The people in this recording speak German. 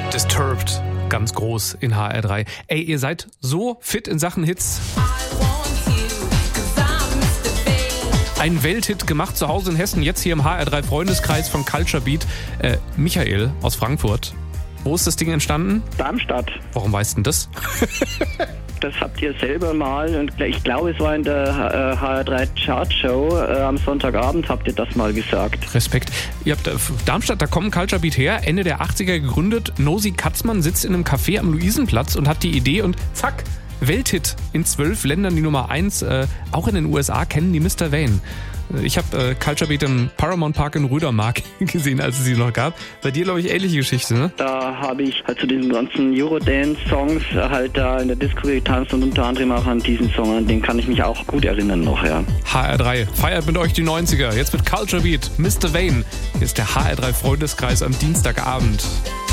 Disturbed, ganz groß in HR3. Ey, ihr seid so fit in Sachen Hits. Ein Welthit gemacht zu Hause in Hessen, jetzt hier im HR3 Freundeskreis von Culture Beat. Michael aus Frankfurt. Wo ist das Ding entstanden? Darmstadt. Warum weißt du denn das? Das habt ihr selber mal, und ich glaube, es war in der HR3 Chartshow am Sonntagabend, habt ihr das mal gesagt. Respekt. Ihr habt Darmstadt, da kommen Culture Beat her, Ende der 80er gegründet. Nosy Katzmann sitzt in einem Café am Luisenplatz und hat die Idee und zack, Welthit in 12 Ländern, die Nummer 1. Auch in den USA kennen die Mr. Vane. Ich habe Culture Beat im Paramount Park in Rödermark gesehen, als es sie noch gab. Bei dir, glaube ich, ähnliche Geschichte, ne? Da habe ich halt zu diesen ganzen Eurodance-Songs halt da in der Disco getanzt und unter anderem auch an diesen Song, an den kann ich mich auch gut erinnern noch, ja. HR3 feiert mit euch die 90er. Jetzt mit Culture Beat, Mr. Vane. Hier ist der HR3 Freundeskreis am Dienstagabend.